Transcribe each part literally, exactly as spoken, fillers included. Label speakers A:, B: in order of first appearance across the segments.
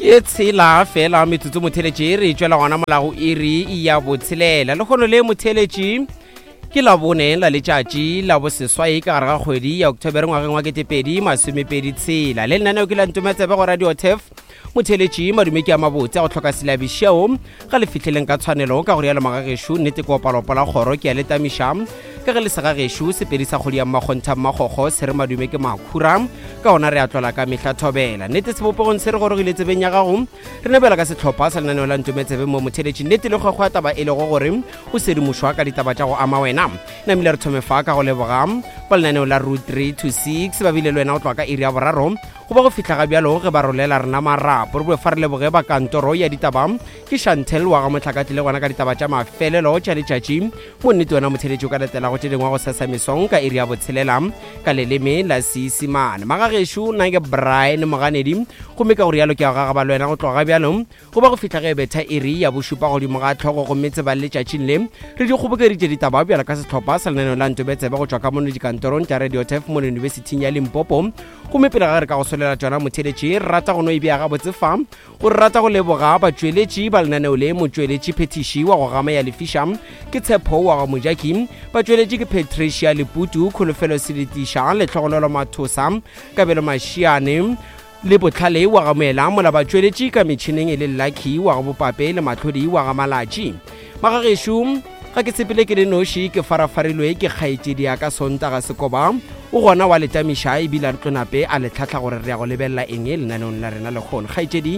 A: ke tshela fela metsotso motheletši re tšwela gona molago iri ya botshelela le kgono le motheletši ke la bone la letšatši la boseswai ka gare ga kgwedi ya October ngwageng wa ketepedi masomepedi tshela le lenaneo ke la ntumetsebe go Radio T F motheletši madume ke a mabotse a go tlhoka selabišeo ga le fitlheleng ka tshwanelo ka go rialo magagešo nnete ko opalopola kgoro ke a letamiša ka ge le segagešo sepedi sa kgodi ya mmakgontha mmakgokgo se re madume ke makhura ka gona re a tlola ka mehla thobela nnete sebopegong se re gorogile tsebeng ya gago re nebela ka setlhopha sa lenaneo la ntumetsebe mo motheletši nnete le kgwekgwa taba e le go gore o sedimošwa ka ditaba tša go ama wena namile re thome fa ka go leboga ba lenaneo la route three to six ba bile le wena o tlwa ka iri ya boraro go ba go fihla ga bjalo ge ba rolela rena marapo re boe fa re leboge ba kantoro ya ditaba ke Chantel wa ga motlhakati le gona ka ditaba tša mafelelo tša letšatši mo nnete wena motheletši o ka letela go tšedingwa go sesa mesong ka iri ya botshelela ka leleme la Seesimane magagešo nna ke Brian Moganedi gomme ka go rialo ke a gaga ba le wena go tloga bjalo go ba go fihla ge betha iri ya bošupa godimo ga tlhogo go metse ba letšatšing le re di kgobokeditše ditaba bjala ka setlhopha sa lenaneo la ntobetsebe go tšwa ka mono dikantorong tša Radio T F mo yunibesithing ya Limpopo gomme pele ga re ka go solela tšona motheletši rata go no ebea ga botse fa go rata go leboga batšweletši ba lenaneo le motšweletši phetiši wa go gama ya lefiša ke tshepo wa ga mojaki batšweletši ke Patricia Leputu kholofelo seditiša le tlhogolelo mathosa kabelo mašiane le botlhale wa ga moela mola batšweletši ka metšhineng e le Lucky wa ga bopape le matlhodi wa ga malatši magagešo ga ke tsepile ke le noši ke farafarilwe ke kgaetšedi ya ka Sontaga Sekoba o gona wa letamiša ebile a tlonape a letlhatlha gore re ya go lebelela eng e lenaneong la rena le kgone kgaetšedi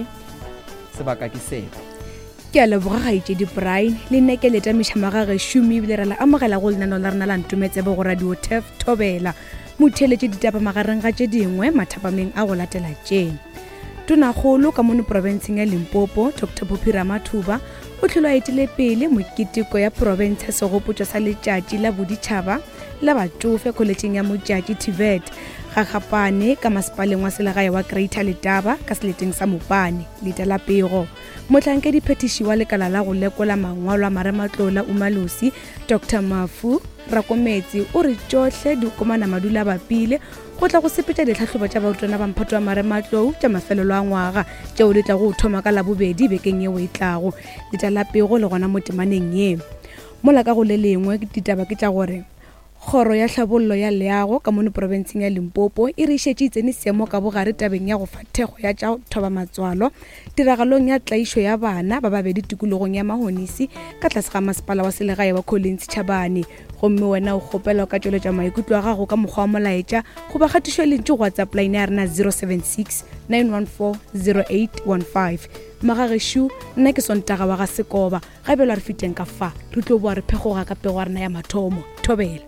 A: sebaka ke seba
B: ke a leboga kgaetšedi Brian le nne ke letamiša magagešo mme ebile re la amogela go lenaneo la rena la ntumetsebe go Radio T F thobela motheletše ditaba magareng ga tše dingwe mathapameng a go latela tšeng tonakgolo ka mono provinceng ya Limpopo Doctor Phophi Ramathuba o tlholo a etile pele moketeko ya province segopotšo sa letšatši la boditšhaba la batsofe kholetšheng ya motšatši T V E T ga gapane ka masepaleng wa selegae wa Greater Letaba ka seleteng sa Mopane leta la pego mohlankedi phetiši wa lekala la go lekola mangwalo a marematlola Umalosi Doctor Mafu Rakometsi o re tšohle dikomana madula bapile go tla go sepetša ditlhahlobo tša barutwana ba mphato wa marematlou tša mafelelo a ngwaga tšeo le tla go thoma ka labobedi bekeng yeo e tlago leta la pego le gona mo temaneng ye mola ka go le lengwe ditaba ke tša gore kgoro ya hlabollo ya leago ka mono provinceng ya Limpopo e re išetše itsene seemo ka bogare tabeng ya go fa thekgo ya tša thoba matswalo tiragalong ya tlaišo ya bana ba babedi tikologong ya Mahonisi ka tlase ga masepala wa selegae wa Collins Chabane gomme wena o kgopela ka tšweletša maikutlo a gago ka mokgwa wa molaetša go ba gatišo lentše go WhatsApp line ya rena zero seven six nine one four zero eight one five magagešo nna ke Sontaga wa ga Sekoba ga belo re fiteng ka fa re tlo boa re phegoga ka pego ya rena ya mathomo thobela.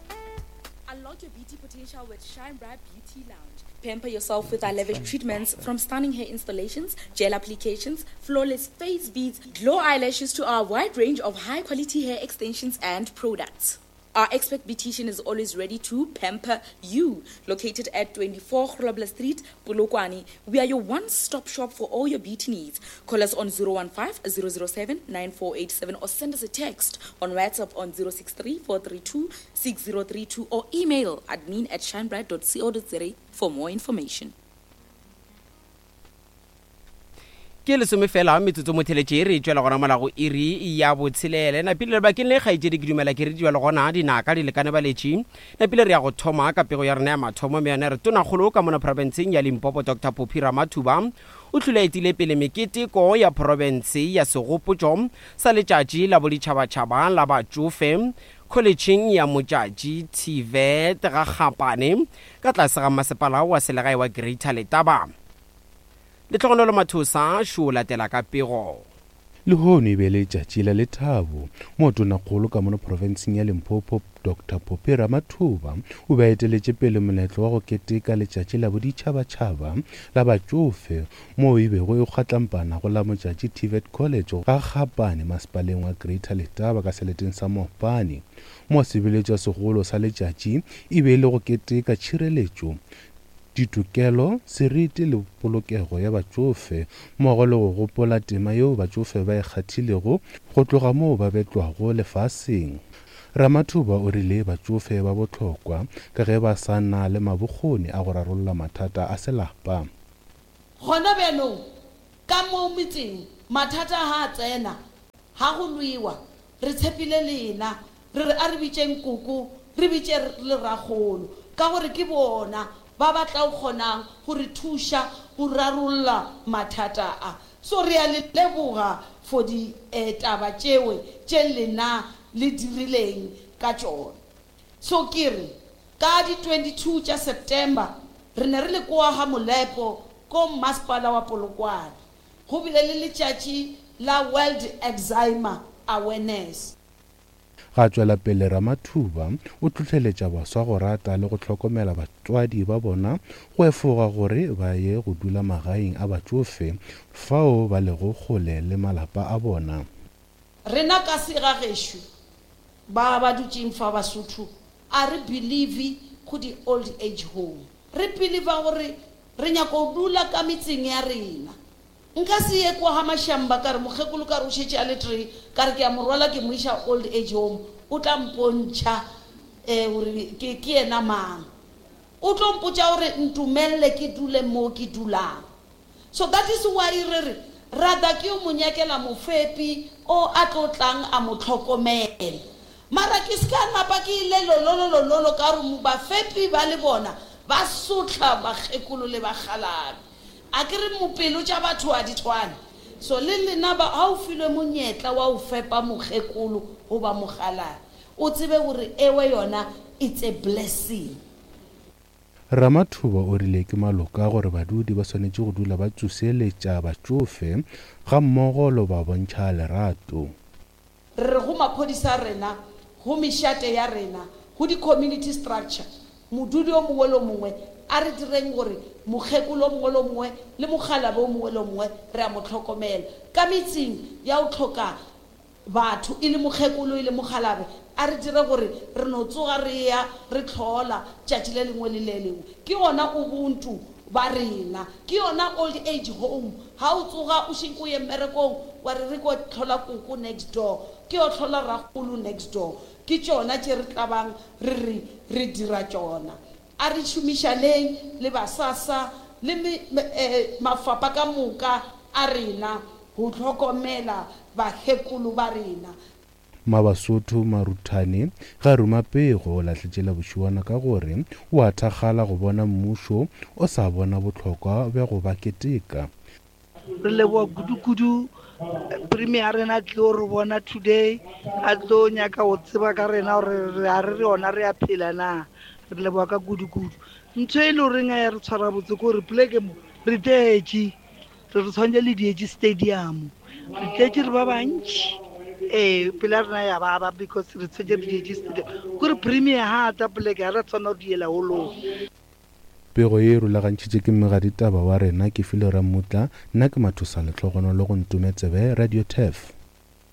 C: With Shine Bright Beauty Lounge. Pamper yourself with our lavish treatments from stunning hair installations, gel applications, flawless face beads, glow eyelashes to our wide range of high quality hair extensions and products. Our expert beautician is always ready to pamper you. Located at twenty-four Grobler Street, Polokwane, we are your one-stop shop for all your beauty needs. Call us on zero one five, zero zero seven, nine four eight seven or send us a text on WhatsApp on zero six three, four three two, six zero three two or email admin at shinebright dot co dot za for more information.
A: ke lesome fela metsotso motheletše re tšwela gona molago iri ya botshelele napile le bakeng le kgaetšedi ke dumela ke re di bjalo gona dinaka di lekane baletši napile re ya go thoma ka pego ya rena ya mathomo mme yona re tonakgolo ka mona provinceng ya Limpopo Doctor Phophi Ramathuba o tlhola etile pele meketeko ya province ya segopotšo sa letšatši la boditšhabatšhaba la batsofe kholetšheng ya motšatši T V E T ga gapane ka tlase ga masepala wa selegae wa Greater Letaba le tlhogonolo mathosa šo latela ka pego
D: le hono e be letšatši la lethabo mo tonakgolo ka mono provinceng ya Limpopo Doctor Phophi Ramathuba o ba eteletše pele moletlo wa go keteka letšatši la boditšhabatšhaba la batsofe mo e bego e kgatlampana go la motšatši T V E T College ga gapane masepaleng wa Greater Letaba ka seleteng sa Mopane mo sebeletša segolo sa letšatši e be le go keteka tšhireletšo ditokelo seriti le polokego ya batsofe mmogo le go gopola tema yeo batsofe ba e kgathilego go tloga moo ba betlwago lefaseng Ramathuba o rile batsofe ba botlhokwa ka ge ba sa na le mabokgoni a go rarolla mathata a selapa
E: gona beno ka mo metseng mathata ha tsena ha go lwiwa re tshepile lena re re a re bitšeng kuku re bitše le ragolo ka gore ke bona ba batla o kgonang go re thuša go rarolla mathata a so re a le leboga for di taba tšewe tše lena le dirileng ka tšona so ke re ka di twenty-two tša September re ne re le kwa ga Molepo ko masepala wa Polokwane go bile le letšatši la World Alzheimer Awareness.
D: Ga tswela pele Ramathuba o tlhotlheletša baswa go rata le go tlhokomela batswadi ba bona go efoga gore ba ye go dula magaeng a batsofe fao ba le go kgole le malapa a bona.
E: Rena ka sega gešo ba ba dutšeng fa Basotho a re believe go di old age home. Re believe gore re nyaka go dula ka metseng ya rena. Nka se ye kwa ha mashamba ka re mogekolo ka re o šetše a le three ka re ke a morwala ke mo iša old age home o tla mpontšha eh gore ke ke ena mang o tlo mpotša gore ntumelle ke dule mo ke dulang. So that is why re re rada ke o monyakela mofepi o a tlotlang a mo tlhokomela mara ke ska napa ke ile lololololo ka re mo ba fepi ba le bona ba sotla ba gekolo le ba galabi a ke re mopelo tša batho a di tshwane so le lena ba ha o filwe monyetla wa o fepa mogekolo go ba mogalabi o tsebe gore ewe yona it's a blessing.
D: Ramathuba o rile ke maloka gore badudi ba swanetše go dula ba tsoseletša batsofe ga mmogo lo ba bontšha lerato.
E: Re go maphodisa rena go mešate ya rena go di community structure modudi o mongwe le mongwe a re direng gore mogekolo o mongwe le mongwe le mogalabi o mongwe le mongwe re a mo tlhokomela ka metseng ya o tlhoka batho e le mogekolo e le mogalabi a re dire gore re no tsoga re ya re tlhola tšatši le lengwe le le lengwe ke gona ubuntu ba rena ke yona old age home ha o tsoga o šenko ye mmerekong wa re re ko tlhola koko next door ke o tlhola ragolo next door ke tšona tše re tlabang re re re dira tšona a re šomišaneng le basasa le mafapa ka moka a rena go tlhokomela bagekolo ba rena.
D: Mabasotho Maruthane ga Rumapego o latlhetšela bošiwana ka gore o a thakgala go bona mmušo o sa bona bohlokwa bja go ba keteka.
F: Re leboa kudu-kudu premier rena tlo re bona today a tlo nyaka go tseba ka rena gore re a re yona re a phela na re leboa ka kudu-kudu ntho e le goreng a ya re tshwara botse ko re pleke mo re tetše re re tshwantse le dietše stadium re tetše re ba bantši eh pela rena ya baba because re tshwantse re dietše stadium ko re premier ha ata pleke a re tshwana go diela holong.
D: Pego ye rulagantšitše ke mmegaditaba wa rena ke file Ramutla nna ke Mathusa Letlhogono le go ntumetsebe Radio T E F.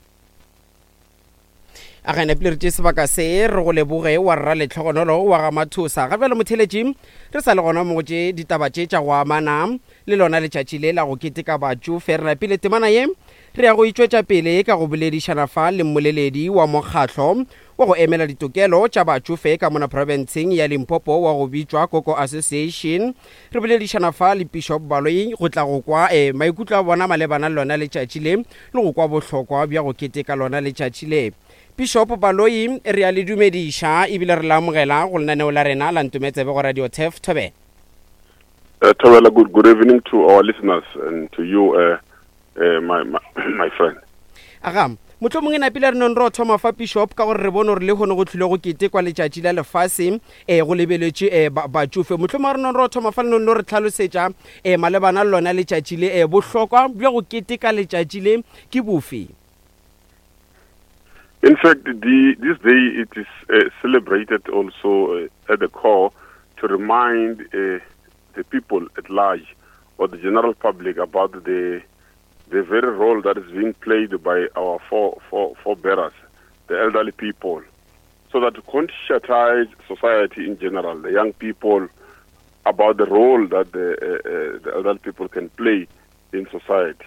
A: a ga nepile re tše sebaka se re go leboge wa rra Letlhogonolo wa ga Mathusa ga bjale motheletši re sa le gona mo tše ditaba tše tša go amana le lona letšatši le la go keteka batsofe re lapile temana ye re ya go itšwetša pele ka go boledišana fa le mmoleledi wa mokgatlo wa go emela ditokelo tša batsofe ka mona provinceng ya Limpopo wa go bitšwa Koko Association re boledišana fa le Bishop Baloyi go tla go kwa eh, maikutlo a bona malebana le lona letšatši le le go kwa bohlokwa bja go keteka lona letšatši le. Bishop Baloyi re a le dumediša ebile re la amogela go lenaneo la rena la ntumetsebe go Radio T E F. Thobela.
G: Uh, Thobela, good, good evening to our listeners and to you, uh, uh, my, my, my friend.
A: Agam, motho mongwe napile re non ro thoma fa Bishop ka gore re bone gore le gone go tlhile go ketekwa letšatši la lefase eh go lebeletše eh batsofe motho mongwe re non ro thoma fa le non re tlhalosetša eh malebana le lona letšatši le eh bohlokwa bja go keteka letšatši le ke bofe.
G: In fact, the, this day it is uh, celebrated also uh, at the core to remind uh, the people at large or the general public about the the very role that is being played by our fore, fore, forebearers, the elderly people, so that to conscientize society in general, the young people, about the role that the, uh, uh, the elderly people can play in society.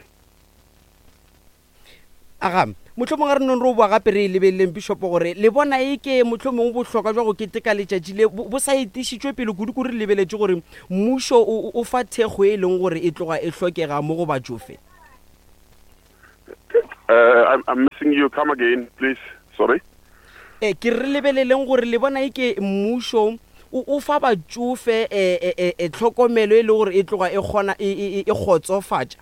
A: Agam, motho mongwe re non ro bua gape re lebeleleng Bishop gore le bona e ke motho mongwe bohlokwa jwa go keteka letšatši le bo sa itišitšwe pele kudu re lebeletše gore mmušo o fa thekgo e leng gore e tloga e hlokega mo go batsofe.
G: Uh, I'm, I'm missing you. Come again, please. Sorry.
A: Eh ke re lebeleleng gore le bona ke mmuso o o fa batsofe e e e tlhokomelo e le gore e tloga e gona e e gotsofatsa.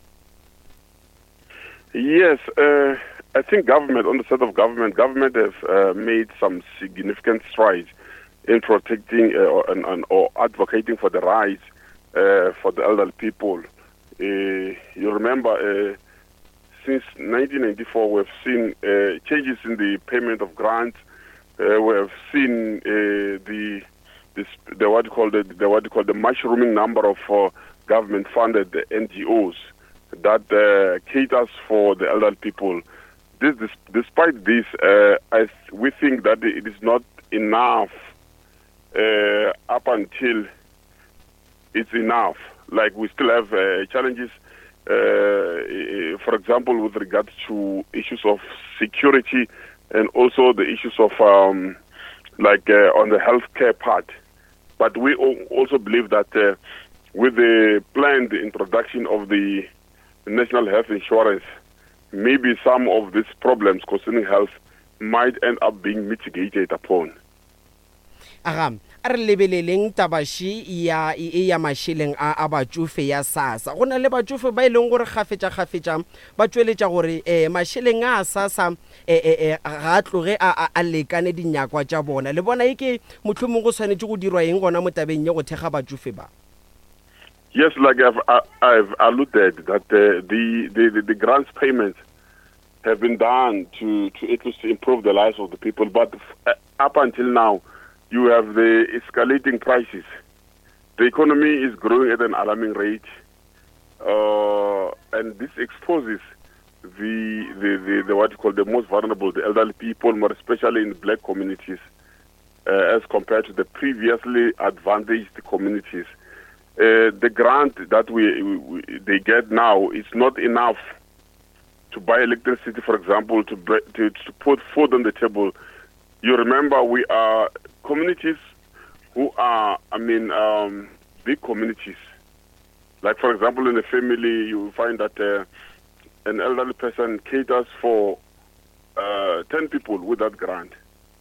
G: Yes, uh, I think government, on the side of government, government have uh, made some significant strides in protecting uh, or, and, and, or advocating for the rights uh, for the elderly people. Uh, you remember, uh, since nineteen ninety-four, we've seen uh, changes in the payment of grants. Uh, we have seen uh, the this, the what you call the, the what you call the mushrooming number of uh, government-funded N G Os that uh, caters for the elderly people. This, this, despite this, uh, I, we think that it is not enough uh, up until it's enough. Like we still have uh, challenges, uh, for example, with regards to issues of security and also the issues of um, like uh, on the healthcare part. But we also believe that uh, with the planned introduction of the National Health Insurance, maybe some of these problems concerning health might end up being mitigated upon.
A: Agam a re lebeleleng tabashi ya e ya mashileng a a batsofe ya SASSA gona le batsofe ba ileng gore gafetša gafetša ba tsweletša gore eh mashileng a SASSA eh eh ga tloge a a lekane dinyakwa tša bona le bona eke mohlomong go swanetse go dirwa eng gona mo tabeng ya go thega batsofe ba.
G: Yes, like I've, I've alluded that uh, the, the, the grants payments have been done to, to at least improve the lives of the people. But uh, up until now, you have the escalating prices. The economy is growing at an alarming rate. Uh, and this exposes the, the, the, the what you call the most vulnerable, the elderly people, more especially in black communities, uh, as compared to the previously advantaged communities. Uh, the grant that we, we they get now is not enough to buy electricity, for example, to, to to put food on the table. You remember, we are communities who are, I mean, um, big communities. Like, for example, in a family, you find that uh, an elderly person caters for uh, ten people with that grant.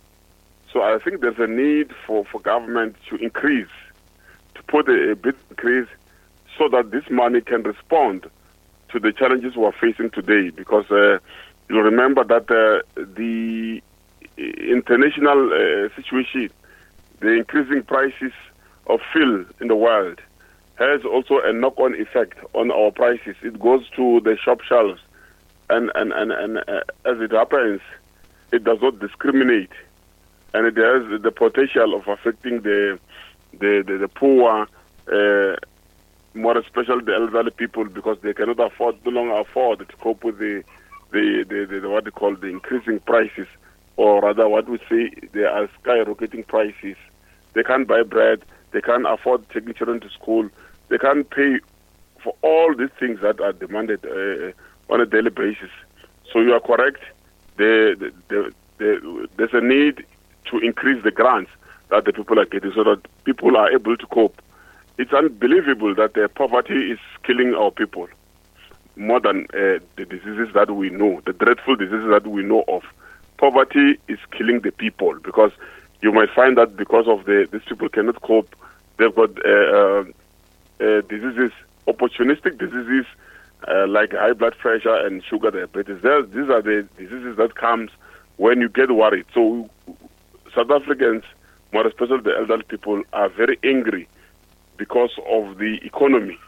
G: So I think there's a need for, for government to increase to put a, a bit increase so that this money can respond to the challenges we are facing today. Because uh, you remember that uh, the international uh, situation, the increasing prices of fuel in the world, has also a knock-on effect on our prices. It goes to the shop shelves, and, and, and, and uh, as it happens, it does not discriminate, and it has the potential of affecting the The, the, the poor, uh, more especially the elderly people, because they cannot afford, no longer afford to cope with the, the, the, the, the what they call the increasing prices, or rather what we say, they are skyrocketing prices. They can't buy bread, they can't afford taking children to school, they can't pay for all these things that are demanded uh, on a daily basis. So you are correct, the, the, the, the, there's a need to increase the grants that the people are getting so that people are able to cope. It's unbelievable that uh, poverty is killing our people more than uh, the diseases that we know, the dreadful diseases that we know of. Poverty is killing the people because you might find that because of the these people cannot cope, they've got uh, uh, uh, diseases, opportunistic diseases uh, like high blood pressure and sugar diabetes. There, these are the diseases that comes when you get worried. So South Africans, more especially the elderly people, are very angry because of the economy.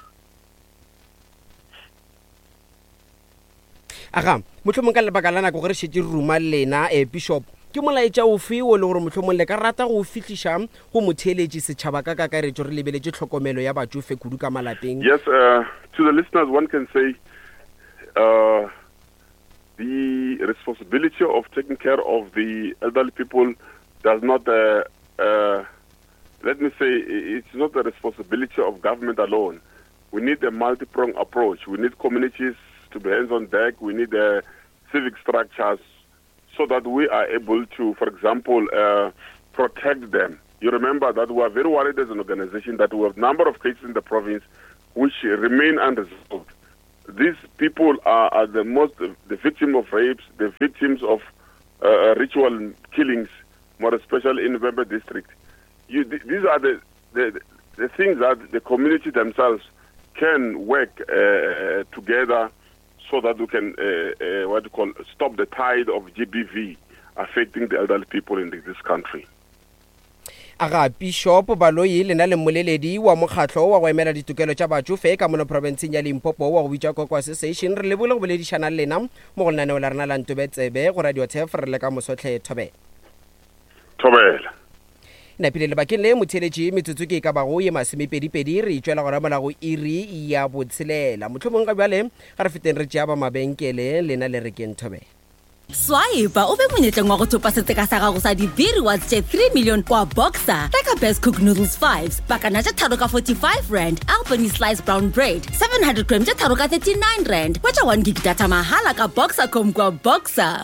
A: Aga motlhomong ka lebaka la nako gore shetse ruma lena eh bishop ke molaetša o fe o le gore motlhomong le ka rata go fitlisha go motheletši setšhaba ka kakaretšo re lebeletse tlhokomelo ya batsofe kudu ka malapeng?
G: Yes, uh, to the listeners, one can say uh, the responsibility of taking care of the elderly people does not uh, Uh, let me say, it's not the responsibility of government alone. We need a multi-pronged approach. We need communities to be hands on deck. We need uh, civic structures so that we are able to, for example, uh, protect them. You remember that we are very worried as an organization that we have a number of cases in the province which remain unresolved. these people are, are the most, the victims of rapes, the victims of uh, ritual killings, more especially in November district. You, th- these are the, the the things that the community themselves can work uh, together so that we can uh, uh, what you call stop the tide of G B V affecting the elderly people in this country.
A: Aga Bishop Baloyi lena le moleledi wa mokgatlo wa go emela ditokelo tša batsofe ka mono provinceng ya Limpopo wa go bitša Koko Association re le bole go boledišana le lena mo go lenaneo la rena la Ntobetsebe go Radio T F re le ka Mosotle Thobela.
G: Thobela.
A: Napile le bakeng le motheletši metsotso ke ka bago ye masomepedipedi re itšwela gona molago iri ya botshelela mohlomong ka bjale ga re feteng re tšea ba mabenkele lena le rekeng Thobela.
H: Swipe o be monyetleng wa go thopa seteka sa gago sa di-beer rewards tše three million kwa Boxer. Reka Best Cook Noodles fives bakana tše tharo ka forty-five rand, Albany sliced brown bread seven hundred grams tše tharo ka thirty-nine rand, wetša one gig data mahala ka Boxer com kwa Boxer.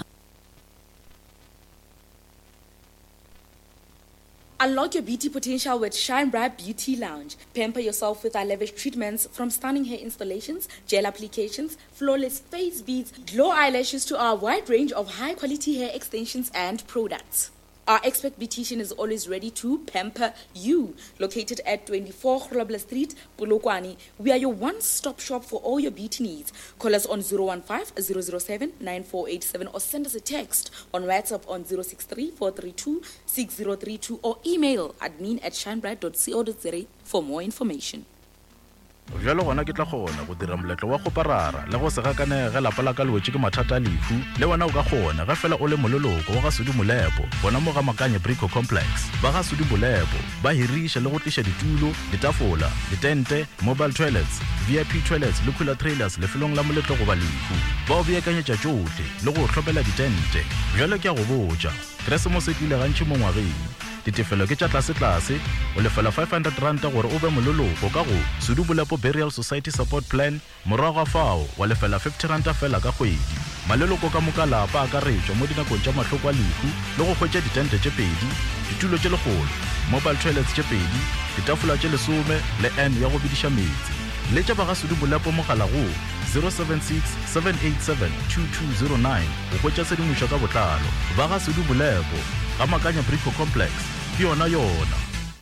C: Unlock your beauty potential with Shine Bright Beauty Lounge. Pamper yourself with our lavish treatments from stunning hair installations, gel applications, flawless face beads, glow eyelashes to our wide range of high-quality hair extensions and products. Our expert beautician is always ready to pamper you. Located at twenty-four Grobler Street, Polokwane, we are your one-stop shop for all your beauty needs. Call us on zero one five, zero zero seven, nine four eight seven or send us a text on WhatsApp on zero six three, four three two, six zero three two or email admin at shinebright dot co dot za for more information.
I: Jalo gona ke tla gona go dira moletlo wa go parara le go se gakanege lapa la ka lwetse ke mathata lefu le wena o ka gona ga fela o le mololoko wa ga Sudi Molepo bona mo ga Makanya Brico Complex ba ga Sudi Molepo ba hirisha le go tlisha ditulo ditafola ditente mobile toilets V I P toilets le cooler trailers le felong la moletlo go ba lefu ba o beakanyetša tšohle le go hlopela ditente jalo ke a go botša Christmas e tlile gantši mo ngwageng ditefelo ke tša tlase-tlase o lefela five hundred rand gore o be mololoko ka go Sudi Molepo Burial Society Support Plan morago ga fao wa lefela fifty rand fela ka kgwedi maleloko ka moka lapa a ka retšwa mo dinakong tša mahloko a lefu le go hwetša ditente tše pedi ditulo tše legolo mobile toilets tše pedi ditafola tše lesome le n ya go bidiša metsi le tša ba ga Sudi Molepo mogala go zero seven six, seven eight seven, two two zero nine go hwetša sedimošo ka botlalo ba ga Sudi Molepo ga Makanya Brico Complex ke yona yona.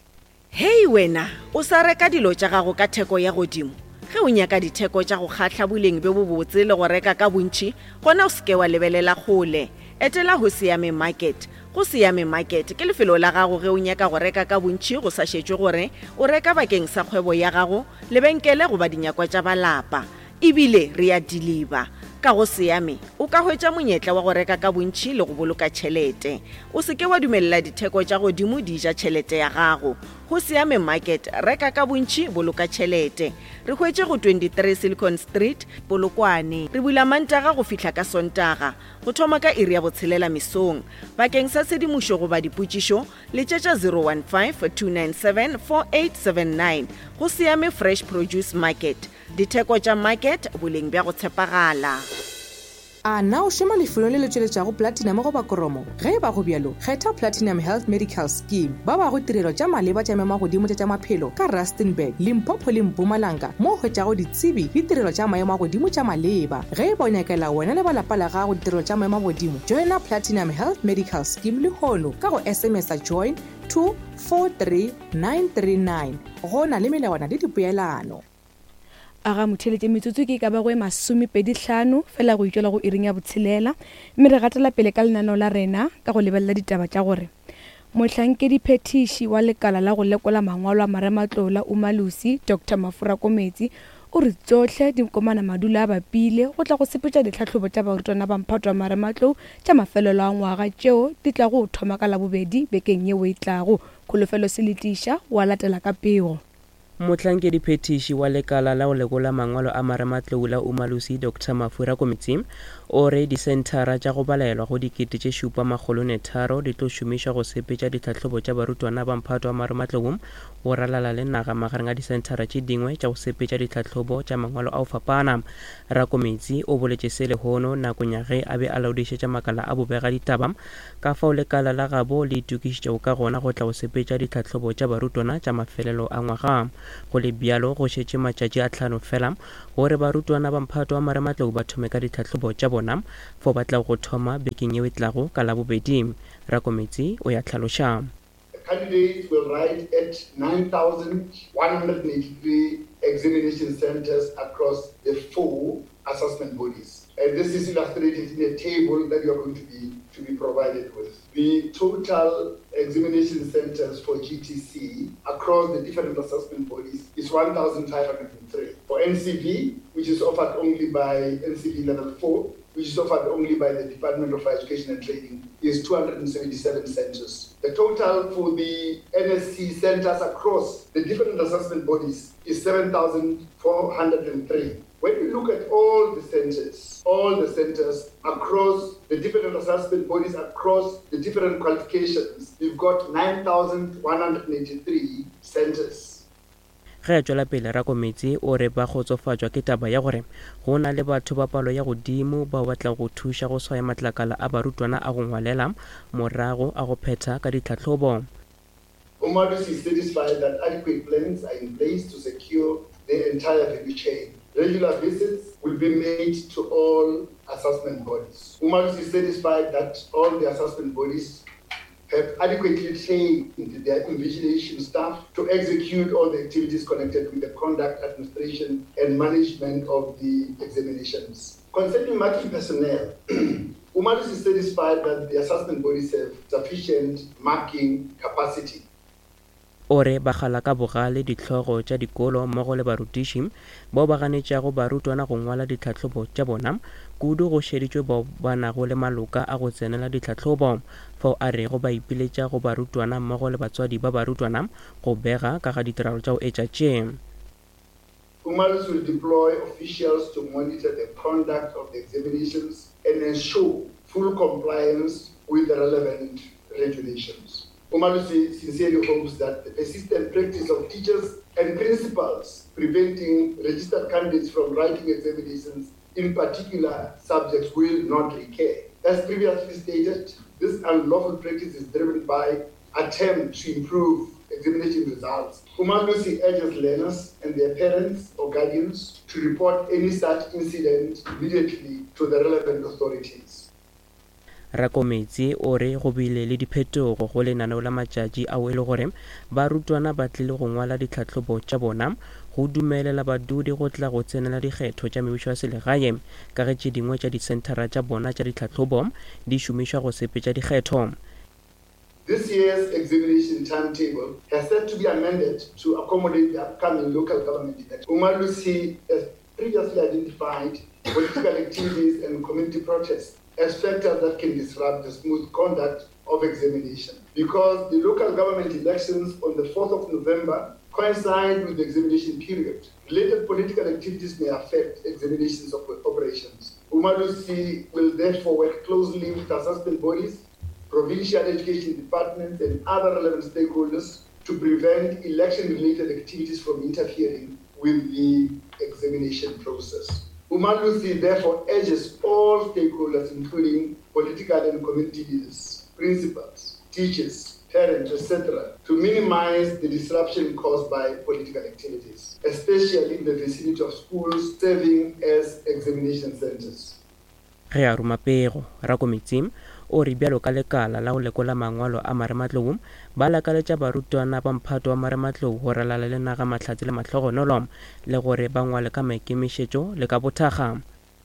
J: Hei wena o sa reka dilo tša gago ka theko ya godimo ge o nyaka ditheko tša go kgatla boleng be bo botse le go reka ka bontši gona o seke wa lebelela kgole etela go Siame Market. Go Siame Market ke lefelo la gago ge o nyaka go reka ka bontši go sa šetšwe gore o reka bakeng sa kgwebo ya gago lebenkele go ba dinyakwa tša balapa ebile re a deliver ka go Siame o ka hwetša monyetla wa go reka ka bontši le go boloka tšhelete o seke wa dumelela ditheko tša godimo di ja tšhelete ya gago go Siame Market reka ka bontši boloka tšhelete re hwetše go twenty-three Silicon Street Polokwane re bula Mantaga go fihla ka Sontaga go thoma ka iri ya botshelela mesong bakeng sa sedimošo go ba dipotšišo le tšetša zero one five, two nine seven, four eight seven nine go Siame Fresh Produce Market ditheko tša market boleng bja go tshepagala.
K: A na o šoma lefelo le le tšweletšago platinum go bakoromo ge ba go bjalo kgetha Platinum Health Medical Scheme ba ba go tirelo tša maleba tša maemo a godimo tša maphelo ka Rustenburg Limpopo le Mpumalanga mo hwetšago ditsebi le tirelo tša maemo a godimo tša maleba ge ba nyakela wena le balapa la gago ditirelo tša maemo a godimo joina Platinum Health Medical Scheme le hono ka go S M S a join two four three nine three nine go na le melawana le dipeelano.
B: Aga motheletše metsotso ke ka ba go e masomepedihlano fela go itšwela go iring ya botshelela mme re gatela pele ka lenaneo la rena ka go lebelela ditaba tša gore mohlankedi phetiši wa lekala la go lekola mangwalo a Marematlou Umalusi Doctor Mafura Kometsi o re tsohle dinkomana madula a bapile go tla go sepetša ditlhahlobo tša barutwana ba mphato wa Marematlou tša mafelelo a ngwaga tšeo di tla go thoma ka labobedi bekeng yeo e tlago kholofelo se letiša wa latela ka pego.
L: Mohlankedi phetiši wa lekala la go lekola mangwalo a Marematlou Umalusi Doctor Mafura Kometsi o re disentara tša go balelwa go dikete tše šupa magolone tharo di tlo šomišwa go sepetša ditlhahlobo tša barutwana ba mphato wa Marematlou go ralala le naga magareng a disentara tše dingwe tša go sepetša ditlhatlhobo tša mangwalo a go fapana. Rakometsi o boletše se lehono nakong ya ge a be a laodišetša makala a bobega ditaba ka fao lekala la gabo le itukišitšego ka gona go tla go sepetša ditlhatlhobo tša barutwana tša mafelelo a ngwaga. Go le bjalo go šetše matšatši a tlhano fela gore barutwana ba mphato wa marematlou ba thome ka ditlhatlhobo tša bona fo ba tla go thoma bekeng yeo e tlago ka labobedi. Rakometsi o ya tlhaloša.
M: Candidates will write at nine thousand one hundred eighty-three examination centers across the four assessment bodies. And this is illustrated in a table that you are going to be to be provided with. The total examination centers for G T C across the different assessment bodies is one thousand five hundred three. For N C V, which is offered only by N C V level four, which is offered only by the Department of Education and Training, is two hundred seventy-seven centers. The total for the N S C centers across the different assessment bodies is seven thousand four hundred three. When you look at all the centers, all the centers across the different assessment bodies, across the different qualifications, you've got nine thousand one hundred eighty-three centers.
L: Ge a tšwela pele Rakometsi o re ba kgotsofatšwa ke taba ya gore go na le batho ba palo ya godimo ba batla go thuša go swaya matlakala a barutwana a go ngwalela morago a go phetha ka ditlhatlhobo.
M: Umalusi is satisfied that adequate plans are in place to secure the entire value chain. Regular visits will be made to all assessment bodies. Umalusi is satisfied that all the assessment bodies have adequately trained their invigilation staff to execute all the activities connected with the conduct, administration, and management of the examinations. Concerning marking personnel, Umalusi is satisfied that the assessment bodies have sufficient marking capacity.
L: Ore ba gala ka bogale ditlhogo tša dikolo mmogo le barutiši bao ba ganetšago barutwana go ngwala ditlhatlhobo tša bona kudu go šeditšwe bao ba nago le maloka a go tsenela ditlhatlhobo fao a rego ba ipiletša go barutwana mmogo le batswadi ba barutwana go bega ka ga ditiragalo tša go etša tše.
M: Umalusi will deploy officials to monitor the conduct of the examinations and ensure full compliance with the relevant regulations. Umalusi sincerely hopes that the persistent practice of teachers and principals preventing registered candidates from writing examinations in particular subjects will not recur. As previously stated, this unlawful practice is driven by attempts to improve examination results. Umalusi urges learners and their parents or guardians to report any such incident immediately to the relevant authorities.
L: Rakometsi o re go bile le diphetogo go lenaneo la matšatši ao e le gore barutwana ba tlile go ngwala ditlhatlhobo tša bona go dumelela badudi go tla go tsenela dikgetho tša mebušo ya selegae ka ge tše dingwe tša disentara tša bona tša ditlhatlhobo di šomišwa go sepetša dikgetho.
M: This year's examination timetable has said to be amended to accommodate the upcoming local government elections. Umalusi has previously identified political activities and community protests as factors that can disrupt the smooth conduct of examination. Because the local government elections on the fourth of November coincide with the examination period, related political activities may affect examinations of operations. Umalusi will therefore work closely with assessment bodies, provincial education departments, and other relevant stakeholders to prevent election-related activities from interfering with the examination process. Umalusi therefore urges all stakeholders, including political and community leaders, principals, teachers, parents, et cetera, to minimize the disruption caused by political activities, especially in the vicinity of schools serving as examination centers.
L: Ge a rumapego Rakometsi o re bjalo ka lekala la go lekola mangwalo a marematlou ba lakaletša barutwana ba mphato wa marematlou go ralala le naga mahlatse le mahlogonolo le gore ba ngwale ka maikemišetšo le ka bothaga.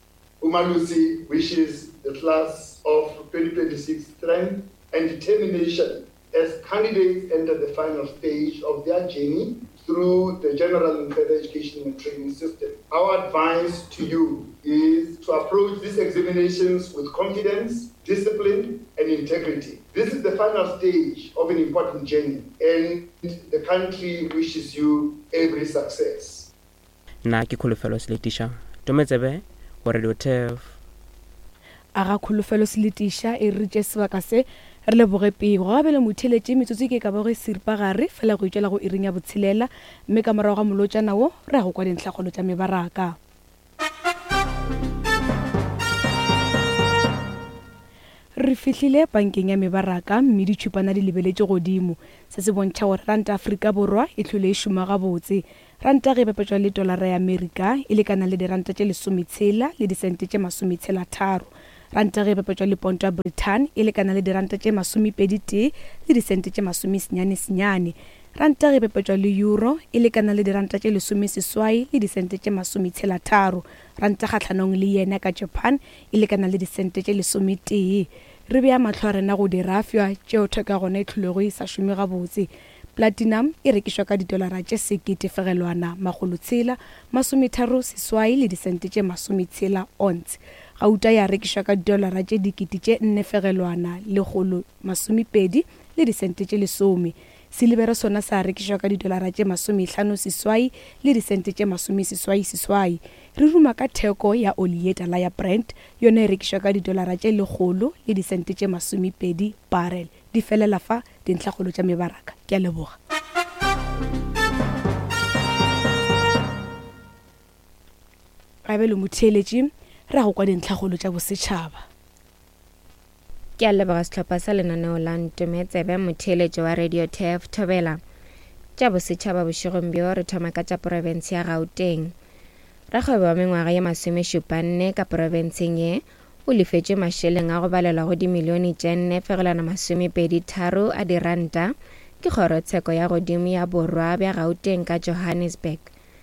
M: Umalusi wishes the class of twenty twenty-six strength and determination as candidates enter the final stage of their journey through the general and further education and training system. Our advice to you is to approach these examinations with confidence, discipline, and integrity. This is the final stage of an important journey, and the country wishes you every success.
L: Na ke kholofelo Seletiša Tometsebe go Radio T E F.
B: Aga kholofelo Seletiša e re tše sebaka se re leboge pego gabe le motheletše metsotso ke ka ba go seripagare fela go itšela go iring ya botshelela mme ka morago ga molotšana wo re a go kwa dintlhakgolo tša mebaraka. Re fihlile bankeng ya mebaraka mme ditšhupana di lebeletše godimo se se bontšha gore ranta Afrika Borwa e tlhole e šoma gabotse. Ranta ge bapetšwa le dolara ya Amerika e lekana le diranta tše lesometshela le disente tše masometshela tharo. Ranta ge bapetšwa le ponto ya Britain e lekana le diranta tše masomepedi tee le disente tše masome senyane senyane. Ranta ge bapetšwa le euro e lekana le diranta tše lesome seswai le disente tše masometshela tharo. Ranta kgatlhanong le yena ka Japan e lekana le disente tše lesome tee. Re bea matlho a rena go dirafwa tšeo theka gona e tlholego e sa šome gabotse. Platinum e rekišwa ka didolara tše sekete fegelwana magolo tshela masometharo seswai le disente tše masometshela ons. Gauta ya rekišwa ka didolara tše dikete tše nne fegelwana legolo masomepedi le disente tše lesome. Silibere sona sa rekišwa ka didolara tše masomehlano seswai le disente tše masome seswai seswai. Re ruma ka theko ya oli ye tala ya Brent yona e rekišwa ka didolara tše legolo le disente tše masomepedi barrel. Di felela fa dintlhakgolo tša mebaraka. Ke a leboga. Gabe le motheletše re go kwa dintlhakgolo tša bosetšhaba.
N: Ke a leboga setlhopha sa lenaneo la Ntumetsebe motheletši wa Radio T F Thobela. Tša bosetšhaba bošegong bjo re thoma ka tša porofense ya Gauteng. Rakgwebo wa mengwaga ya masomešupanne ka porofenseng ye o lefetše mašeleng a go balelwa go dimilione tše nne fegelwana masomepedi tharo a diranta ke kgorotsheko ya godimo ya borwa bja Gauteng ka Johannesburg.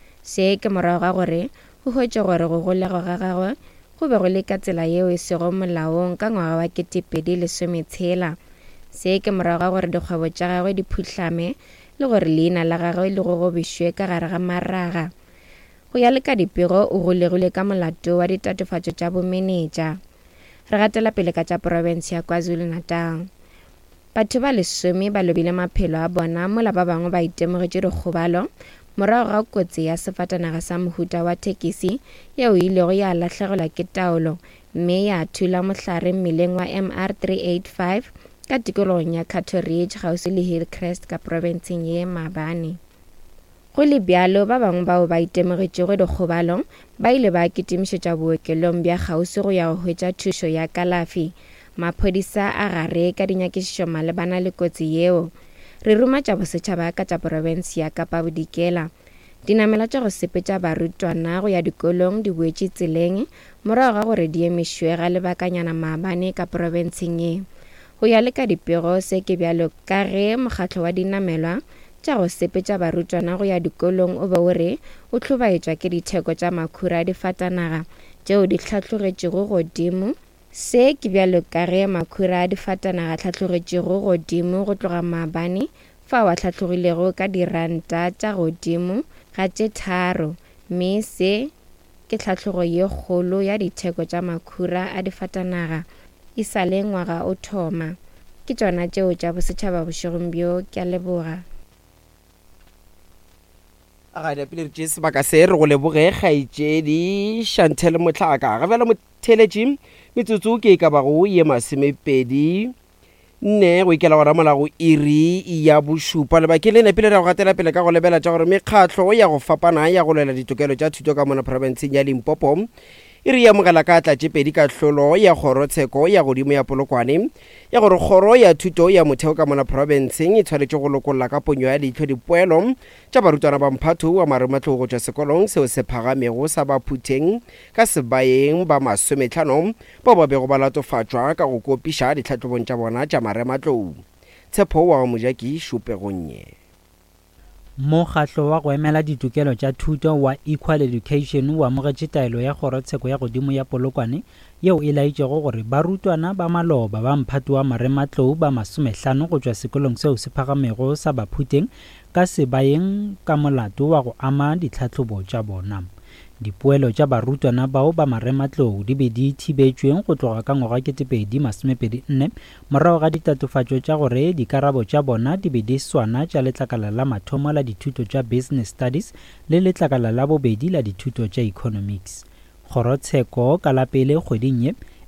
N: Se ke morago ga gore go hwetše gore go golego ga gagwe go be go le ka tsela yeo e sego molaong ka ngwaga wa ketepedi lesometshela. Se ke morago ga gore dikgwebo tša gagwe di phuhlame le gore leina la gagwe le go gobišwe ka gare ga maraga. Go ya le ka dipego o golegile ka molato wa ditatofatšo tša bomenetša. Re gatela pele ka tša porofense ya KwaZulu-Natal. Batho ba lesome ba lobile maphelo a bona mola ba bangwe ba itemogetše dikgobalo morago ga kotsi ya sefatanaga sa mohuta wa tekisi yeo e ilego ya lahlegelwa ke taolo mme ya thula mohlare mmileng wa M R three eighty-five ka tikologong ya Cato Ridge gausi le Hillcrest ka porofenseng ye Mabane. Go le bjalo ba bangwe bao ba itemogetšego dikgobalo ba ile ba kitimišetša bookelong bja gausi go ya go hwetša thušo ya kalafi. Maphodisa a gare ka dinyakišišo malebana le kotsi yeo. Re ruma tša bosetšhaba ka tša porofense ya Kapa Bodikela. Dinamela tša go sepetša barutwana go ya dikolong di boetše tseleng morago ga gore di emišwe ga lebakanyana maabane ka porofenseng ye. Go ya le ka dipego se ke bjalo ka ge mokgatlo wa dinamelwa tša go sepetša barutwana go ya dikolong o be o re o hlobaetšwa ke ditheko tša makhura a difatanaga tšeo di tlhatlhogetšego godimo. Se ke bjalo ka ge makhura a difatanaga tlhatlhogetšego godimo go tloga maabane fa wa tlhatlhogilego ka diranta tša godimo ga tše tharo mme se ke tlhatlhogo ye kgolo ya ditheko tša makhura a difatanaga e sa le ngwaga o thoma. Ke tšona tšeo tša bosetšhaba bošegong bjo. Ke a leboga.
A: Aga di pele re sebaka se re go leboge kgaitšedi Chantel Motlhaka ga bjale motheletši metsotso ke ka bago ye masomepedi nne go ikela gona molago iri ya bošupa lebakeng le nepile re go gatela pele ka go lebela tša gore mekgatlo ya go fapana ya go lwela ditokelo tša thuto ka mona porofenseng ya Limpopo e re amogela ka tlatšepedi ka hlolo ya kgorotsheko ya godimo ya Polokwane ya gore kgoro ya thuto ya motheo ka mona porofenseng e tshwanetše go lokolola ka ponyo ya leitlho dipoelo tša barutwana ba mphatho wa marematlou go tšwa sekolong seo se phagamego sa baphutheng ka sebaeng ba masomehlano bao ba bego ba latofatšwa ka go kopiša ditlhatlhobong tša bona tša marematlou. Tshepo wa Mojaki Šupegonye.
O: Mokgatlo wa go emela ditokelo tša thuto wa Equal Education wa amogetše taelo ya kgorotsheko ya godimo ya Polokwane yeo e laetšego gore barutwana ba maloba ba mphato wa marematlou ba masomehlano go tšwa sekolong seo se phagamego sa baphutheng ka sebaeng ka molato wa go ama ditlhatlhobo tša bona. Dipoelo tša barutwana bao ba marematlou di be di thibetšweng go tloga ka ngwaga ketepedi masomepedi nne morago ga ditatofatšo tša gore dikarabo tša bona di be di swana tša letlakala la mathomo la dithuto tša Business Studies le letlakala la bobedi la dithuto tša Economics. Kgorotsheko ka la pele kgweding ye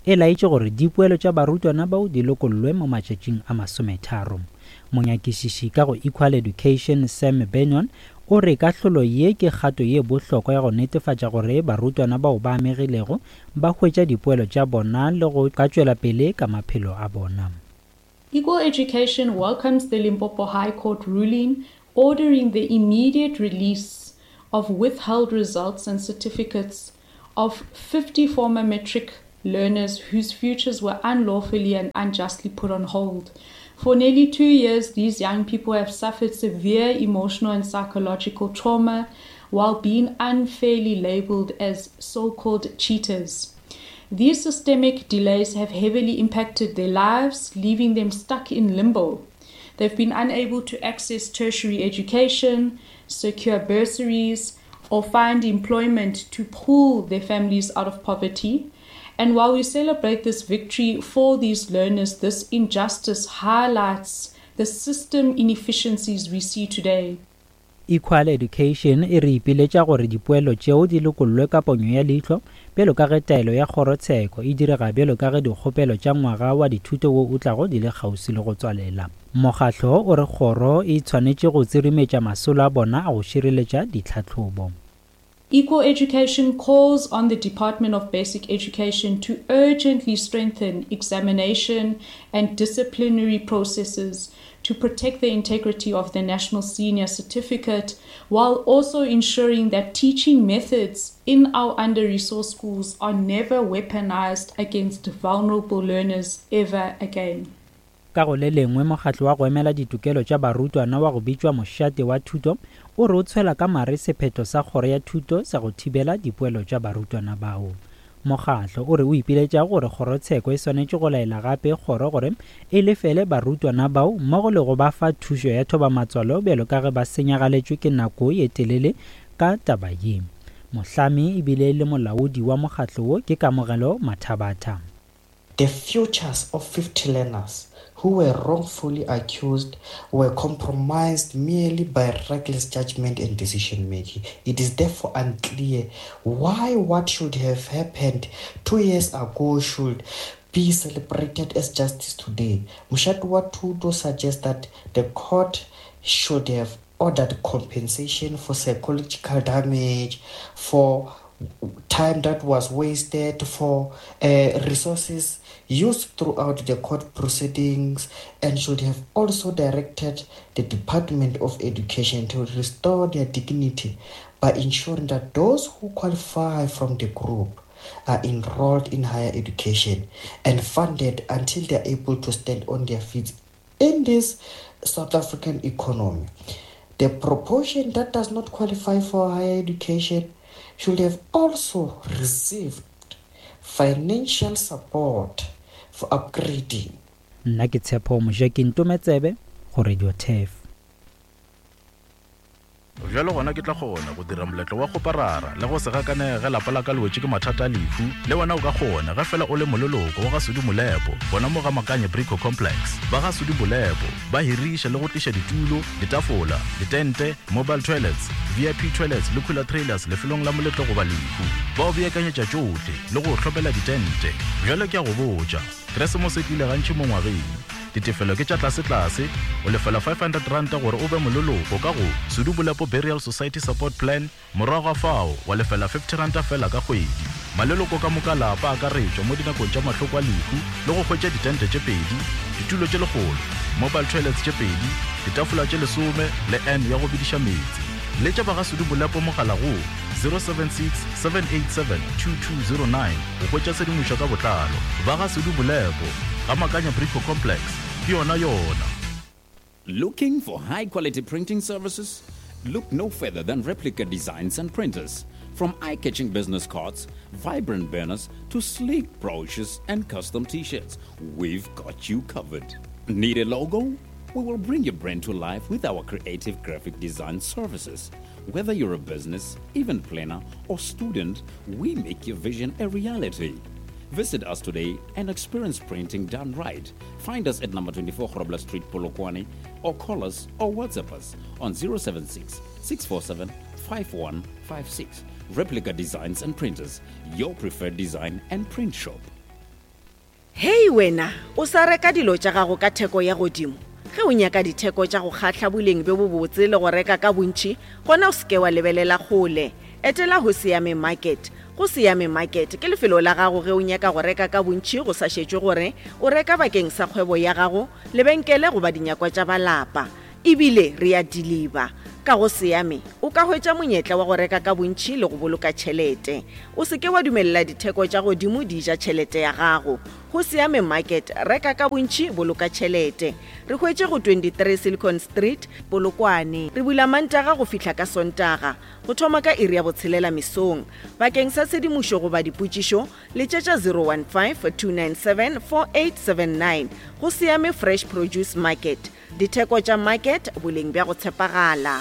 O: e laetše gore dipoelo tša barutwana bao di lokollwe mo matšatšing a masometharo. Monyakišiši ka go Equal Education Sam Benyon o re kahlolo ye ke kgato ye bohlokwa ya go netefatša gore barutwana bao ba amegilego ba hwetša dipoelo tša bona le go ka tšwela pele ka maphelo a bona.
P: Equal Education welcomes the Limpopo High Court ruling ordering the immediate release of withheld results and certificates of fifty former matric learners whose futures were unlawfully and unjustly put on hold. For nearly two years, these young people have suffered severe emotional and psychological trauma while being unfairly labeled as so-called cheaters. These systemic delays have heavily impacted their lives, leaving them stuck in limbo. They've been unable to access tertiary education, secure bursaries, or find employment to pull their families out of poverty. And while we celebrate this victory for these learners, this injustice highlights the system inefficiencies we see today.
O: Equal Education e re ipiletša gore dipoelo tšeo di lokollwe ka ponyo ya leihlo bjalo ka ge taelo ya kgorotsheko e direga bjalo ka ge dikgopelo tša ngwaga wa dithuto wo o tlago di le kgausi le go tswalela. Mokgatlo o re kgoro e tshwanetše go tsirimetša masolo a bona a go šireletša ditlhatlhobo.
P: Equal Education calls on the Department of Basic Education to urgently strengthen examination and disciplinary processes to protect the integrity of the National Senior Certificate, while also ensuring that teaching methods in our under-resourced schools are never weaponized against vulnerable learners ever again.
O: Ka go le lengwe mokgatlo wa go emela ditokelo tša barutwana wa go bitšwa mošate wa thuto o re o tshwela ka mare sephetho sa kgoro ya thuto sa go thibela dipoelo tša barutwana bao. Mokgatlo o re o ipiletša gore kgorotsheko e swanetše go laela gape kgoro gore e lefele barutwana bao mmogo le go ba fa thušo ya thoba matswalo bjalo ka ge ba senyagaletšwe ke nako ye telele ka taba ye. Mohlami e bile le molaodi wa mokgatlo wo ke Kamogelo Mathabatha.
Q: The futures of fifty learners who were wrongfully accused were compromised merely by reckless judgment and decision making. It is therefore unclear why what should have happened two years ago should be celebrated as justice today. Mošate wa Thuto suggests that the court should have ordered compensation for psychological damage, for time that was wasted, for uh, resources used throughout the court proceedings, and should have also directed the Department of Education to restore their dignity by ensuring that those who qualify from the group are enrolled in higher education and funded until they are able to stand on their feet in this South African economy. The proportion that does not qualify for higher education should have also received financial support for upgrading.
O: Nna ke Tshepo Mojeki Ntometsebe go Radio T F.
I: Jalo gona ke tla kgona go dira moletlo wa go parara le go se gakanege lapa la ka lwetše ke mathata a lefu le wena o ka kgona ga fela o le mololoko wa ga Sudi Molepo bona mo ga Makanye Brico Complex ba ga Sudi Molepo ba hiriša le go tliša ditulo, ditafola, ditente, mobile toilets, V I P toilets le cooler trailers lefelong la moletlo go ba lefu ba o beakanyetša tšohle le go hlopela ditente. Jalo ke a go botša Keresemose ke ile gantši mo ngwageng ditefelo ke tša tlase-tlase o lefela five hundred rand gore o be mololoko ka go Sudi Molepo Burial Society Support Plan morago fao wa lefela fifty rand fela ka kgwedi. Maleloko ka moka lapa a ka retšwa mo dinakong tša mahloko a lefu le go hwetša ditente tše pedi, ditulo tše legolo, mobile toilets tše pedi, ditafola tše lesome le N ya go bidiša metsi. Le tša ba ga Sudi Molepo mogala go zero seven six seven eight seven two two zero nine go hwetša sedimošo ka botlalo. Ba ga Sudi Molepo ga Makanye Brico Complex yona yona.
R: Looking for high-quality printing services? Look no further than Replica Designs and Printers. From eye-catching business cards, vibrant banners, to sleek brochures and custom t-shirts, we've got you covered. Need a logo? We will bring your brand to life with our creative graphic design services. Whether you're a business, event planner, or student, we make your vision a reality. Visit us today and experience printing done right. Find us at number twenty-four Grobler Street, Polokwane, or call us or WhatsApp us on zero seven six six four seven five one five six. Replica Designs and Printers, your preferred design and print shop.
J: hei wena o sa reka dilo tša gago ka theko ya godimo ge o nyaka ditheko tša go kgatla boleng be bo botse le go reka ka bontši gona o seke wa lebelela kgole etela go siame market go siame market ke lefelo la gago ge o nyaka go reka ka bontši go sa šetšwe gore o reka bakeng sa kgwebo ya gago lebenkele goba dinyakwa tša balapa ebile re a deliver ka go siame o ka hwetša monyetla wa go reka ka bontši le go boloka tšhelete o seke wa dumelela ditheko tša godimo di ja tšhelete ya gago go siame market reka ka bontši boloka tšhelete re hwetše go twenty-three Silicon Street Polokwane re bula Mantaga go fihla ka Sontaga go thoma ka iri ya botshelela mesong bakeng sa tshedimošo goba dipotšišo letšetša zero one five two nine seven four eight seven nine go siame Fresh Produce Market ditheko tša market boleng bja go tshepagala.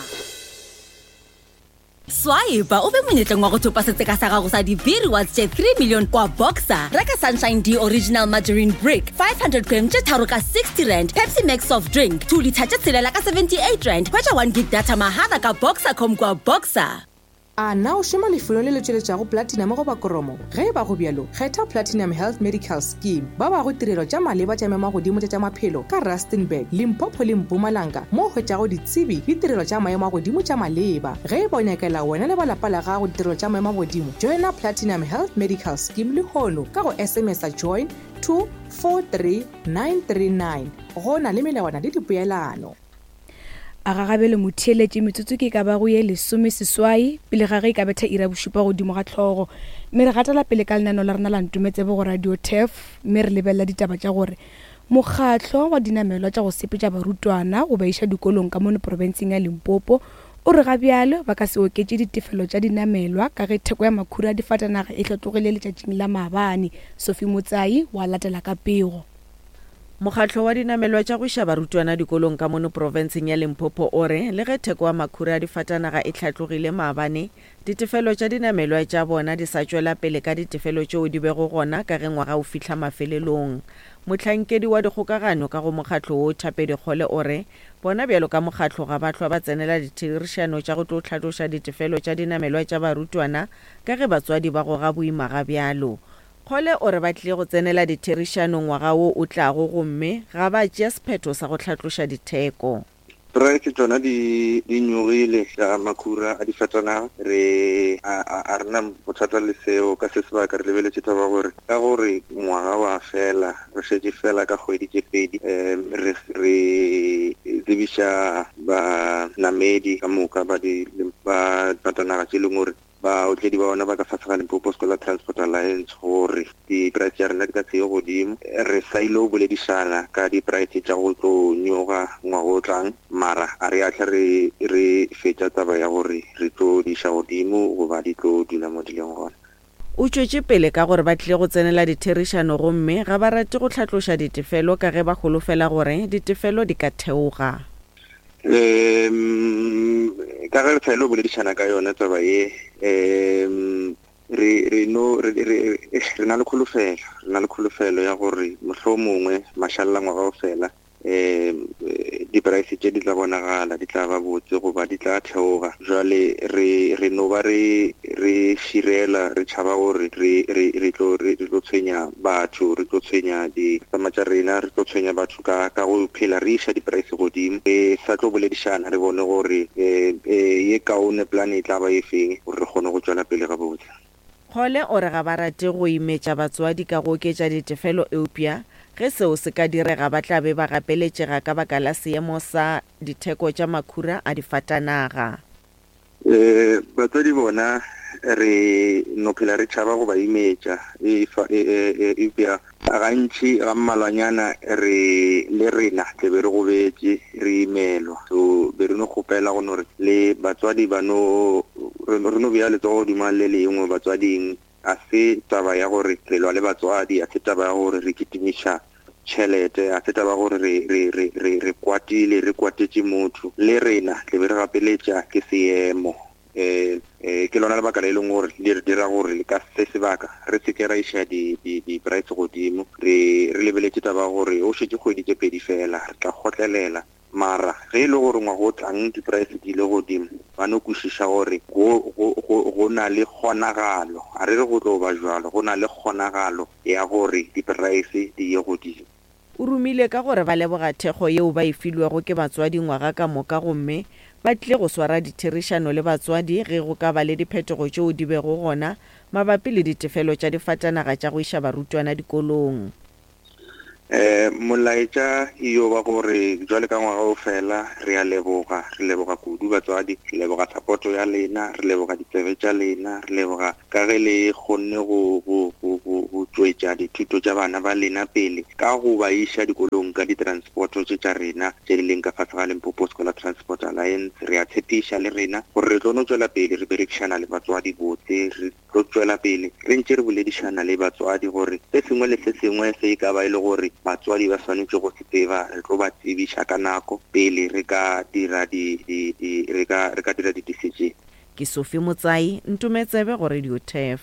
H: Swaiba o be monyetleng wa go thopa seteka sa gago sa dibiri wa tše three million kwa Boxer reka Sunshine D Original Margarine Brick five hundred grams tše tharo ka sixty rand, Pepsi Max soft drink two liter tše tshelela ka seventy-eight rand, hwetša one gig data mahala ka Boxer com kwa Boxer.
K: A na o šoma lefelo le le tšweletšago platinum go bakoromo ge e ba go bjalo kgetha Platinum Health Medical Scheme ba ba go tirelo tša maleba tša mema godimo tša maphelo ka Rustenburg Limpopo le Mpumalanga mo hwetšago ditsebi le tirelo tša maemo godimo tša maleba ge e ba o nyakela wena le balapa la gago ditirelo tša maemo godimo joina Platinum Health Medical Scheme le hono ka go S M S a join two four three nine three nine go na le melawana le dipoelano.
B: A gagabele motheletše metsotso ke ka ba go ye lesome seswai pele ga ge e ka betha ira bošupa godimo ga tlhogo mme re gatela pele ka lenano la rena la ntumetsebe go Radio T E F mme re lebelela ditaba tša gore mokgatlo wa dinamelwa tša go sepetša barutwana go ba iša dikolong ka mono provinseng ya Limpopo o re gabjalo ba ka se oketše ditefelo tša dinamelwa ka ge theko ya makhura a difatanaga e tlhotlogile letšatšing la maabane. Sophie Motsai wa latela ka pego.
J: Mokgatlo wa dinamelwa tša go iša barutwana dikolong ka mono provinseng ya Limpopo ore le ge theko ya makhura a difatanaga e tlhatlogile maabane ditefelo tša dinamelwa tša bona di sa tšwela pele ka ditefelo tšeo di bego gona ka ge ngwaga o fihla mafelelong. Mohlankedi wa dikgokagano ka go mokgatlo o Thapedikgole ore bona bjalo ka mokgatlo ga ba hlwa ba tsenela ditherišano tša go tlo tlhatloša ditefelo tša dinamelwa tša barutwana ka ge batswadi ba go ga boima ga bjalo. Kgole ore ba tlile go tsenela ditherišano ngwaga wo o tlago gomme ga ba tšea sephetho sa go tlhatloša ditheko.
S: Price tsona di di nyogile ka makhura a difatanaga re a rena bothata le seo ka se sebaka re lebeletse taba gore ka gore ngwaga wa fela re šetše fela ka kgwedi tše pedi um re re tsebiša banamedi ka moka ba difatanaga tše leng gore ba o tledi ba bona ba ka fatsha ga Limpopo Scholar Transport Alliance gore di price ya rena di ka tseo godimo re sa ile o boledišana ka di price tša go tlo nyoga ngwaga o tlang mara a re atlha re re fetša taba ya gore re tlo di iša godimo goba di tlo dula mo di leng gona.
J: O tšwetše pele ka gore ba tlile go tsenela ditherišano gomme ga ba rate go tlhatloša ditefelo ka ge ba golofela gore ditefelo di ka theoga.
S: um ka ge re sa ile o boledišana ka yona taba ye um re re no re re na le kholofelo re na le kholofelo ya gore mohlomongwe mashallang ngwaga o fela um di-price tše di tla bonagala di tla ba botse goba di tla theoga jwale re re no ba re re širela re tšhaba gore re re re tlo re tlo tshwenya batho re tlo tshwenya ditama tša rena re tlo tshwenya batho ka ka go phela re iša di-price godimo e sa tlo boledišana re bone gore um ye kaone plan e tla ba e feng gore re kgone go tšwela pele ga botse.
J: Kgole ore ga ba rate go imetša batswadi ka go oketša ditefelo eupša ge seo se ka direga ba tla be ba gapeletšega ka baka la seemo sa ditheko tša makhura a difatanaga.
S: um batswadi bona re no phela re tšhaba go ba imetša eupša gantši ga mmalwanyana re le rena tle be re gobetše re imelwa so be re no kgopela go nore le batswadi ba no re no bea letsogo godimo le lengwe batswading a se taba ya gore re lwa le batswadi a se taba ya gore re kitimiša tšhelete a se taba gore re re re re re kwatile re kwatetše motho le rena tle be re gapeletša ke seemo eh eh ke lona lebaka le leng gore le dira gore ka se sebaka re se ke ra iša di di price godimo re re lebeletse taba gore o šetse kgwedi tše pedi fela re tla gotlelela mara ge e le gore ngwaga o tlang di price di le godimo ba no kwešiša gore go go go go na le kgonagalo a re re go tlo ba jwalo go na le kgonagalo ya gore di-price di ye godimo.
J: o rumile ka gore ba leboga thekgo yeo ba e filwego ke batswadi ngwaga ka moka gomme ba tlile go swara ditherišano le batswadi ge go ka ba le diphetogo tšeo di bego gona mabapi le ditefelo tša difatanaga tša go iša barutwana dikolong.
S: Eh molaetša yo ba gore jwale ka ngwaga o fela re a leboga re leboga kudu batswadi re leboga support ya lena re leboga ditsebe tša lena re leboga ka ge le kgonne go go go go tšwetša dithuto tša bana ba lena pele ka go ba iša dikolong ka ditransporto tše tša rena tše di leng ka fase ga Limpopo Scholar Transport Alliance. Re a tshepiša le rena gore re tlo no tšwela pele re berekišana le batswadi botse re tlo tšwela pele re ntše re boledišana le batswadi gore se sengwe le se sengwe se e ka ba e le gore batswadi ba swanetše go se tseba re tlo ba tsebiša ka nako pele re ka dira di di di re ka re ka dira di-decision.
J: Ke Sophie Motsai Ntumetsebe go Radio T E F.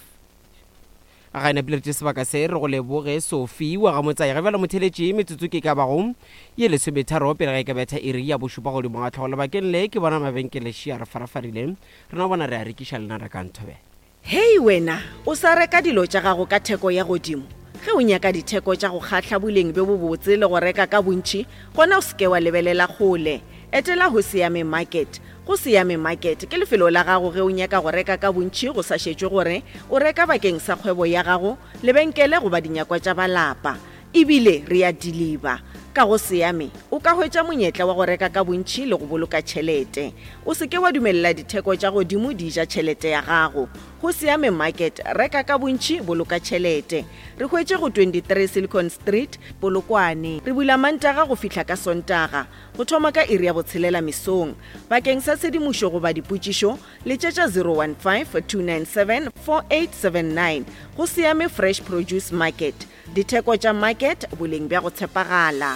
A: a ga ena pele tse sebaka se re go leboge Sophie wa ga Motsai ge bela motheletše metsotso ke ka bago ye le sebetharo pele ga e ka betha iri ya bošupa go di monga tlhogo lebakeng le ke bona mabenkele šia re farafarile re na bona re a rekiša lena re ka nthobe.
J: Hei wena o sa reka dilo tša gago ka theko ya godimo ge o nyaka ditheko tša go kgatla boleng be bo botse le go reka ka bontši gona o seke wa lebelela kgole etela go Siame Market. Go Siame Market ke lefelo la gago ge o nyaka go reka ka bontši go sa šetšwe gore o reka bakeng sa kgwebo ya gago lebenkele goba dinyakwa tša balapa ebile re a deliver. Ka go Siame o ka hwetša monyetla wa go reka ka bontši le go boloka tšhelete o seke wa dumelela ditheko tša godimo di ja tšhelete ya gago. Go Siame Market reka ka bontši boloka tšhelete re hwetše go twenty-three Silicon Street Polokwane re bula Mantaga go fihla ka Sontaga go thoma ka iri ya botshelela mesong bakeng sa tshedimušo goba dipotšišo le tšetša zero one five two nine seven four eight seven nine. Go Siame Fresh Produce Market ditheko tša market boleng bja go tshepagala.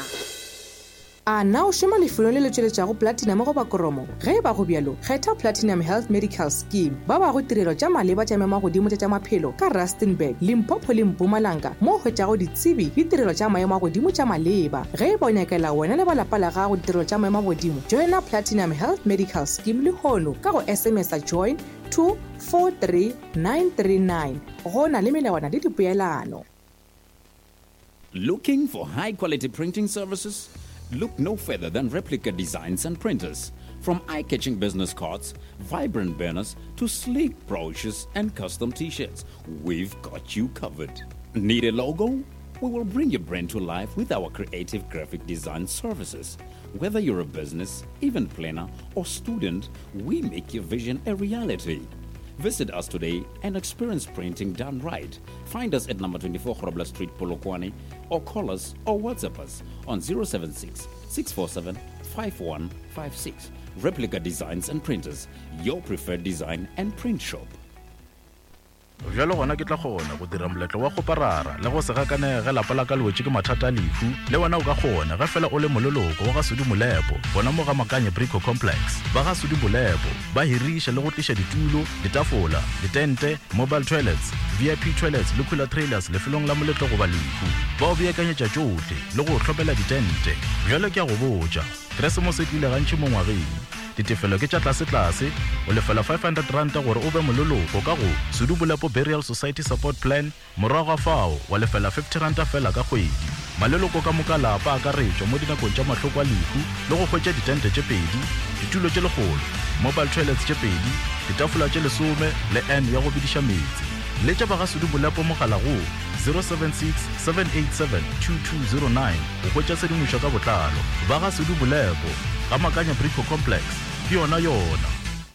K: A na o šoma lefelong le le tšweletšago platinum go bakoromo ge e ba go bjalo kgetha Platinum Health Medical Scheme ba ba go tirelo tša maleba tša mema godimo tša maphelo ka Rustenburg Limpopo le Mpumalanga mo hwetšago ditsebi le tirelo tša maemo a godimo tša maleba ge e ba o nyakela wena le balapa la gago ditirelo tša maemo a godimo joina Platinum Health Medical Scheme le hono ka go S M S a join two four three nine three nine go na le melawana le dipeelano.
R: Looking for high-quality printing services? Look no further than Replica Designs and Printers. From eye-catching business cards, vibrant banners, to sleek brochures and custom t-shirts, we've got you covered. Need a logo? We will bring your brand to life with our creative graphic design services. Whether you're a business, event planner, or student, we make your vision a reality. Visit us today and experience printing done right. Find us at number twenty-four Grobler Street, Polokwane, or call us or WhatsApp us on zero seven six, six four seven, five one five six. Replica Designs and Printers, your preferred design and print shop.
I: bjalo gona ke tla kgona go dira moletlo wa go parara le go se gakanege lapa la ka lewetše ke mathata a lefu le wena o ka kgona ge fela o le mololoko wa ga Sudi Molepo bona mo ga Makanye Brico Complex. Ba ga Sudi Molepo ba hiriša le go tliša ditulo, ditafola, ditente, mobile toilets, V I P toilets le cooler trailers lefelong la moletlo go ba lefu. Ba o beakanyetša tšohle le go hlopela ditente. Bjalo ke a go botša Keresemose e tlile gantši mo ngwageng ditefelo ke tša tlase-tlase o lefela five hundred ranta gore o be mololoko ka go Sudi Molepo Burial Society Support Plan morago ga fao wa lefela fifty ranta fela ka kgwedi. Maleloko ka moka lapa a ka retšwa mo dinakong tša mahloko a lehu le go hwetša ditente tše pedi, ditulo tše legolo, mobile toilets tše pedi, ditafola tše lesome le N ya go bediša metsi. Le tša ba ga Sudi Molepo mogala go zero seven six, seven eight seven, two two zero nine go hwetša sedimošo ka botlalo. Ba ga Sudi Molepo ga Makanye Brico Complex ke yona yona.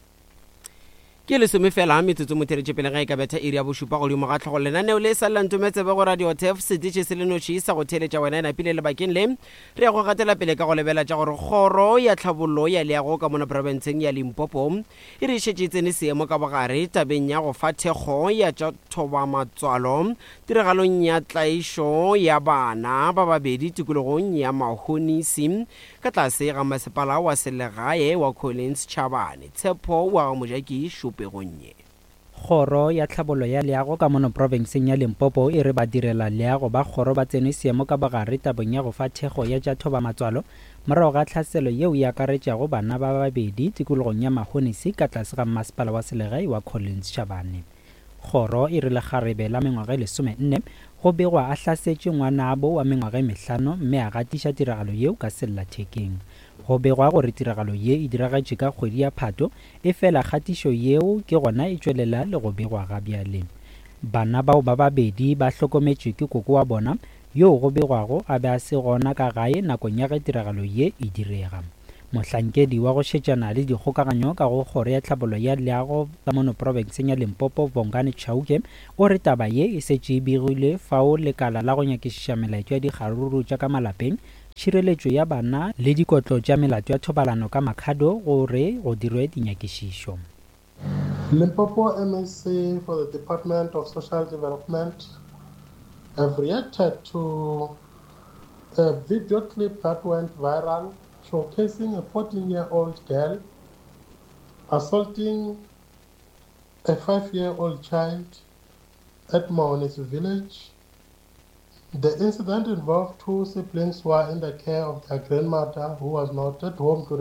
A: Ke lesome fela a metsotso motheletše pele ga e ka betha iri ya bošupa godimo ga tlhogo lenaneo le sa Ntumetsebe go Radio T E F seditše se le notši sa go theletša wena e napile lebakeng le re ya go gatela pele ka go lebela tša gore kgoro ya tlhabollo ya leago ka mona porofenseng ya Limpopo e re šetše tsene seemo ka bogare tabeng ya go fa thekgo ya tša thoba matswalo tiragalong ya tlaišo ya bana ba babedi tikologong ya Mahonisi ka tlase ga masepala wa selegae wa Collins Chabane Tshepo wa ga Mojaki Šupegonye.
O: Kgoro ya tlhabollo ya leago ka mono provinceng ya Limpopo e re ba direla leago ba kgoro ba tsene seemo ka bogare tabeng ya go fa thekgo ya tša thoba matswalo morago ga tlhaselo yeo e akaretšago bana ba babedi tikologong ya mahonisi ka tlase ga mmasepala wa selegae wa Collins Shabane. Kgoro e rile kgarebe la mengwaga e lesome nne go begwa a hlasetše ngwanabo wa mengwaga e mehlano mme a gatiša tiragalo yeo ka sellathekeng. Go begwa gore tiragalo ye e diragatše ka kgwedi ya Phato e fela kgatišo yeo ke gona e tšwelela le go begwa ga bjale. Bana bao ba babedi ba hlokometšwe ke koko wa bona yo go begwago a be a se gona ka gae nakong ya ge tiragalo ye e direga. Mohlankedi wa go šetšana le dikgokaganyo ka go kgoro ya tlhabolo ya leago ka mono provinceng ya Limpopo Bongani Chauke o re taba ye e setše e begilwe fao lekala la go nyakišiša melaetšo ya dikgaruru tša ka malapeng, tšhireletšo ya bana le dikotlo tša melato ya thobalano ka makhado gore go dirwe dinyakišišo.
T: Limpopo M S C for the Department of Social Development have reacted to a video clip that went viral showcasing a fourteen-year-old girl assaulting a five-year-old child at Mahonis village. The incident involved two siblings who were in the care of their grandmother who was not at home to